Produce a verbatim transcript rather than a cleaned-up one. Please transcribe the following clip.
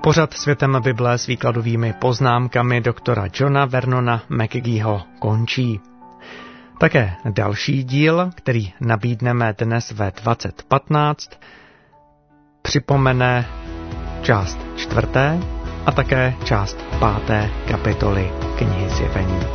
Pořad Světem Bible s výkladovými poznámkami doktora Johna Vernona McGeeho končí. Také další díl, který nabídneme dnes ve dvacet patnáct, připomene část čtvrté a také část páté kapitoly knihy Zjevení.